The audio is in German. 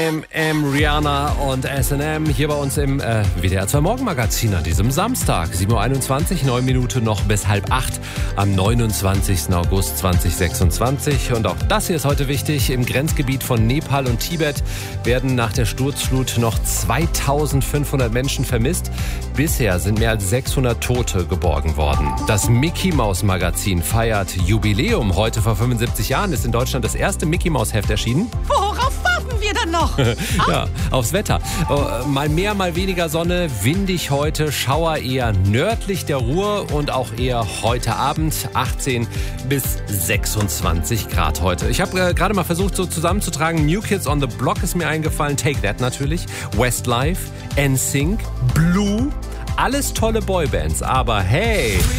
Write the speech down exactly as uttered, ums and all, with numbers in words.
M M, Rihanna und S and M hier bei uns im äh, W D R zwei Morgenmagazin an diesem Samstag. sieben Uhr einundzwanzig, neun Minuten noch bis halb acht am neunundzwanzigsten August zweitausendsechsundzwanzig. Und auch das hier ist heute wichtig. Im Grenzgebiet von Nepal und Tibet werden nach der Sturzflut noch zweitausendfünfhundert Menschen vermisst. Bisher sind mehr als sechshundert Tote geborgen worden. Das Mickey Maus Magazin feiert Jubiläum. Heute vor fünfundsiebzig Jahren ist in Deutschland das erste Mickey Maus Heft erschienen. Worauf warten wir dann noch? Ja, aufs Wetter. Oh, mal mehr, mal weniger Sonne, windig heute, Schauer eher nördlich der Ruhr und auch eher heute Abend, achtzehn bis sechsundzwanzig Grad heute. Ich habe äh, gerade mal versucht so zusammenzutragen, New Kids on the Block ist mir eingefallen, Take That natürlich, Westlife, N Sync, Blue, alles tolle Boybands, aber hey...